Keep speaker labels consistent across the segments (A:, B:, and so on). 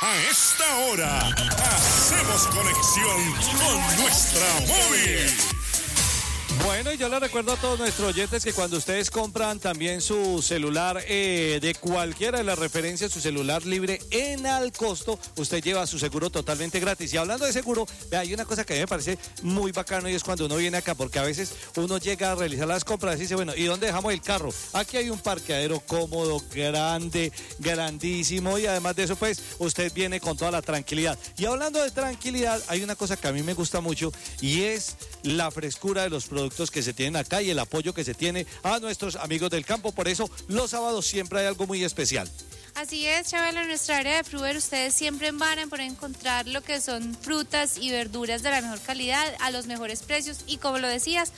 A: A esta hora, hacemos conexión con nuestra móvil.
B: Bueno, y yo les recuerdo a todos nuestros oyentes que cuando ustedes compran también su celular de cualquiera de las referencias, su celular libre en al costo, usted lleva su seguro totalmente gratis. Y hablando de seguro, vea, hay una cosa que a mí me parece muy bacano y es cuando uno viene acá, porque a veces uno llega a realizar las compras y dice, bueno, ¿y dónde dejamos el carro? Aquí hay un parqueadero cómodo, grande, grandísimo, y además de eso, pues, usted viene con toda la tranquilidad. Y hablando de tranquilidad, hay una cosa que a mí me gusta mucho y es la frescura de los productos que se tienen acá y el apoyo que se tiene a nuestros amigos del campo. Por eso los sábados siempre hay algo muy especial.
C: Así es, Chabelo, en nuestra área de Fruver ustedes siempre van a poder encontrar lo que son frutas y verduras de la mejor calidad, a los mejores precios y, como lo decías,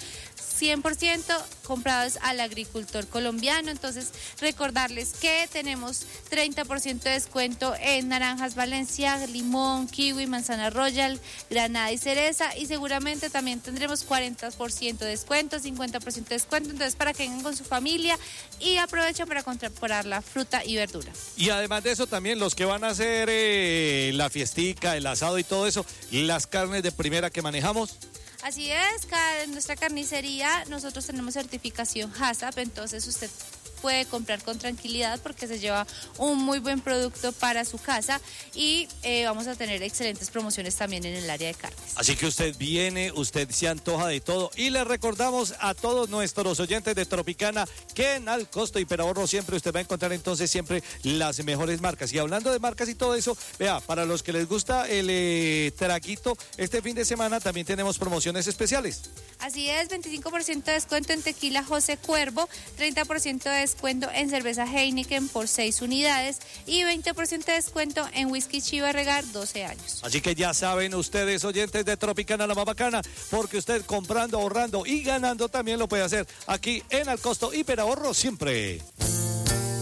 C: 100% comprados al agricultor colombiano. Entonces, recordarles que tenemos 30% de descuento en naranjas Valencia, limón, kiwi, manzana royal, granada y cereza, y seguramente también tendremos 40% de descuento, 50% de descuento. Entonces, para que vengan con su familia y aprovechen para comprar la fruta y verdura.
B: Y además de eso, también los que van a hacer la fiestica, el asado y todo eso, y las carnes de primera que manejamos.
C: Así es, en nuestra carnicería nosotros tenemos certificación HACCP, entonces usted puede comprar con tranquilidad porque se lleva un muy buen producto para su casa y vamos a tener excelentes promociones también en el área de carnes.
B: Así que usted viene, usted se antoja de todo y le recordamos a todos nuestros oyentes de Tropicana que en Al Costo Hiperahorro siempre usted va a encontrar entonces siempre las mejores marcas. Y hablando de marcas y todo eso, vea, para los que les gusta el traguito, este fin de semana también tenemos promociones especiales.
C: Así es, 25% de descuento en tequila José Cuervo, 30% de descuento en cerveza Heineken por 6 unidades y 20% de descuento en whisky Chiva Regar 12 años.
B: Así que ya saben ustedes, oyentes de Tropicana, la más bacana, porque usted comprando, ahorrando y ganando también lo puede hacer aquí en Al Costo Hiperahorro siempre.